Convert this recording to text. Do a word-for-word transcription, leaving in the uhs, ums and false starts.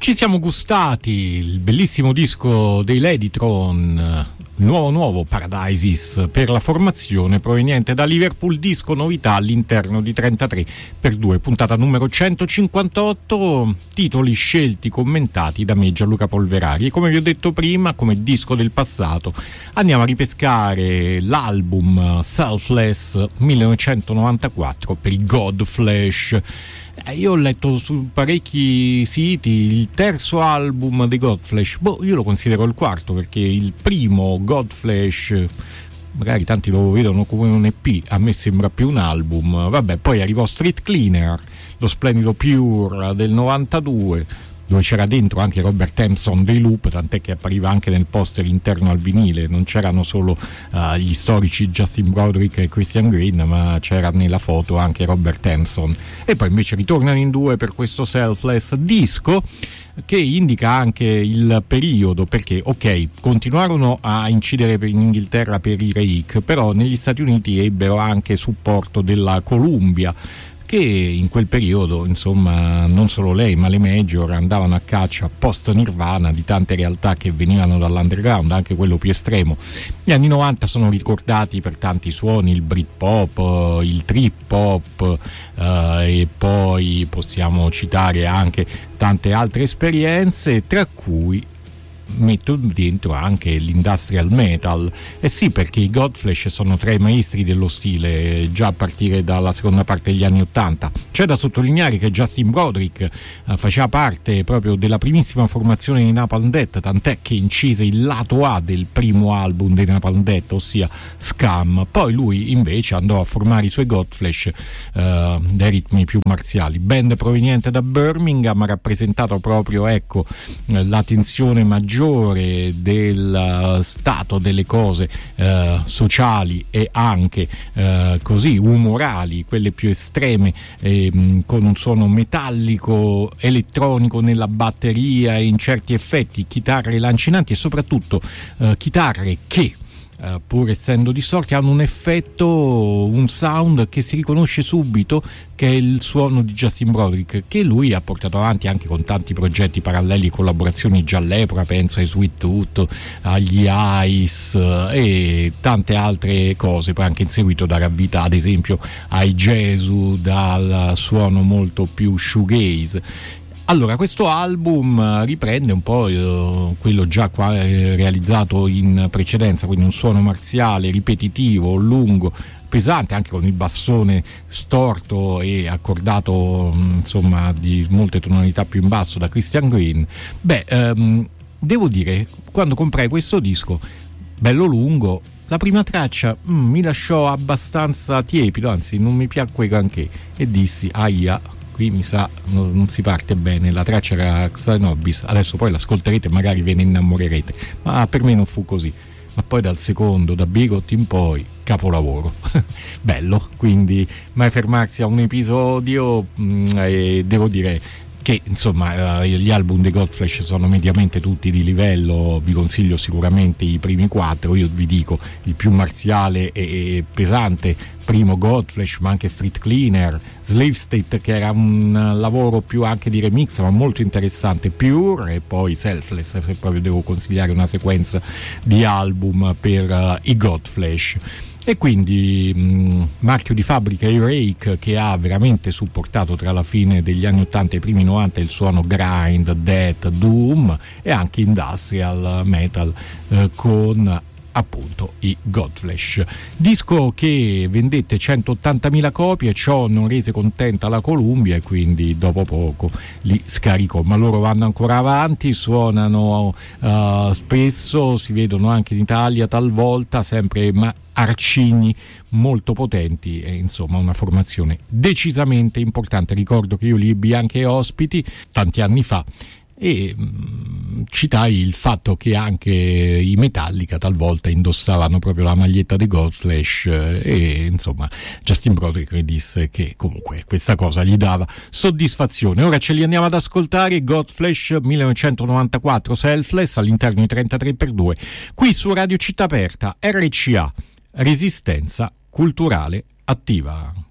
Ci siamo gustati il bellissimo disco dei Ladytron, nuovo nuovo Paradises, per la formazione proveniente da Liverpool, disco novità all'interno di trentatré per due, puntata numero centocinquantotto, titoli scelti, commentati da me, Gianluca Polverari. E come vi ho detto prima, come disco del passato, andiamo a ripescare l'album Selfless millenovecentonovantaquattro per i Godflesh. Io ho letto su parecchi siti il terzo album dei Godflesh. Boh, io lo considero il quarto, perché il primo Godflesh, magari tanti lo vedono come un E P, a me sembra più un album. Vabbè, poi arrivò Street Cleaner, lo splendido Pure del novantadue, dove c'era dentro anche Robert Hampson dei Loop, tant'è che appariva anche nel poster interno al vinile. Non c'erano solo uh, gli storici Justin Broderick e Christian Green, ma c'era nella foto anche Robert Hampson. E poi invece ritornano in due per questo Selfless, disco che indica anche il periodo, perché ok, continuarono a incidere in Inghilterra per i Rake, però negli Stati Uniti ebbero anche supporto della Columbia, che in quel periodo, insomma, non solo lei ma le major andavano a caccia post Nirvana di tante realtà che venivano dall'underground, anche quello più estremo. Gli anni novanta sono ricordati per tanti suoni, il Britpop, il trip hop, eh, e poi possiamo citare anche tante altre esperienze, tra cui metto dentro anche l'industrial metal. Eh sì, perché i Godflesh sono tra i maestri dello stile già a partire dalla seconda parte degli anni ottanta. C'è da sottolineare che Justin Broderick eh, faceva parte proprio della primissima formazione di Napalm Death, tant'è che incise il lato A del primo album dei Napalm Death, ossia Scam. Poi lui invece andò a formare i suoi Godflesh eh, dai ritmi più marziali, band proveniente da Birmingham, ha rappresentato proprio, ecco, la tensione maggiore del stato delle cose eh, sociali e anche eh, così umorali, quelle più estreme, eh, con un suono metallico, elettronico nella batteria e in certi effetti chitarre lancinanti e soprattutto eh, chitarre che Uh, pur essendo distorti hanno un effetto, un sound che si riconosce subito, che è il suono di Justin Broderick, che lui ha portato avanti anche con tanti progetti paralleli e collaborazioni già all'epoca, penso ai Sweet Tooth, agli Ice uh, e tante altre cose. Poi anche in seguito darà vita ad esempio ai Gesù, dal suono molto più shoegaze. Allora, questo album riprende un po' eh, quello già qua, eh, realizzato in precedenza, quindi un suono marziale, ripetitivo, lungo, pesante, anche con il bassone storto e accordato, insomma, di molte tonalità più in basso da Christian Green. Beh, ehm, devo dire, quando comprai questo disco, bello lungo, la prima traccia mm, mi lasciò abbastanza tiepido, anzi non mi piacque granché, e dissi, aia, qui mi sa non, non si parte bene. La traccia era Xenobis, adesso poi l'ascolterete e magari ve ne innamorerete, ma per me non fu così. Ma poi dal secondo, da Bigot in poi, capolavoro. Bello, quindi mai fermarsi a un episodio, mh, e devo dire che insomma eh, gli album dei Godflesh sono mediamente tutti di livello. Vi consiglio sicuramente i primi quattro. Io vi dico il più marziale e, e pesante primo Godflesh, ma anche Street Cleaner, Slave State, che era un lavoro più anche di remix ma molto interessante, Pure, e poi Selfless, se proprio devo consigliare una sequenza di album per uh, i Godflesh. E quindi mh, marchio di fabbrica i Rake, che ha veramente supportato tra la fine degli anni ottanta e i primi novanta il suono grind, death, doom e anche industrial metal eh, con appunto i Godflesh. Disco che vendette centottantamila copie, ciò non rese contenta la Columbia e quindi dopo poco li scaricò, ma loro vanno ancora avanti, suonano uh, spesso, si vedono anche in Italia talvolta, sempre ma arcigni molto potenti e insomma una formazione decisamente importante. Ricordo che io li ebbi anche ospiti tanti anni fa e mh, citai il fatto che anche i Metallica talvolta indossavano proprio la maglietta dei Godflesh eh, e insomma Justin Broderick disse che comunque questa cosa gli dava soddisfazione. Ora ce li andiamo ad ascoltare, Godflesh millenovecentonovantaquattro, Selfless, all'interno di trentatré per due, qui su Radio Città Aperta, R C A, Resistenza Culturale Attiva.